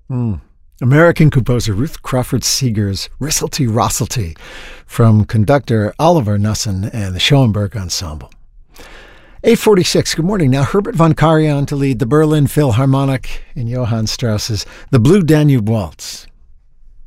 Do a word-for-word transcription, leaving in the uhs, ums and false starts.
Mm. American composer Ruth Crawford Seeger's Risselty Rosselty from conductor Oliver Nussen and the Schoenberg Ensemble. eight forty-six, good morning. Now Herbert von Karajan to lead the Berlin Philharmonic in Johann Strauss's The Blue Danube Waltz.